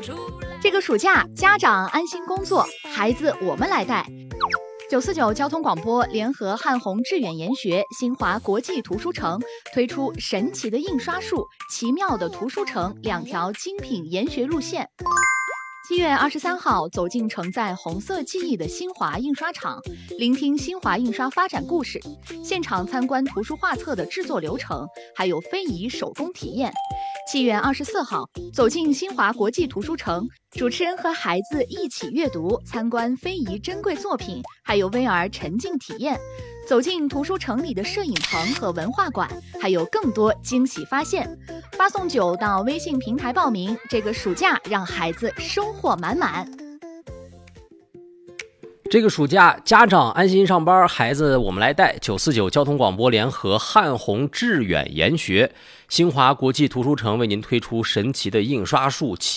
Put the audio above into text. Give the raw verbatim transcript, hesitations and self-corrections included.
这个暑假，家长安心工作，孩子我们来带。九四九交通广播联合汉宏致远研学、新华国际图书城推出神奇的印刷术、奇妙的图书城两条精品研学路线。七月二十三号，走进承载红色记忆的新华印刷厂，聆听新华印刷发展故事，现场参观图书画册的制作流程，还有非遗手工体验。七月二十四号，走进新华国际图书城，主持人和孩子一起阅读，参观非遗珍贵作品，还有 V R 沉浸体验。走进图书城里的摄影棚和文化馆，还有更多惊喜发现。发送九到微信平台报名，这个暑假让孩子收获满满。 这个暑假，家长安心上班，孩子我们来带。九四九交通广播联合汉宏致远研学、新华国际图书城为您推出神奇的印刷术。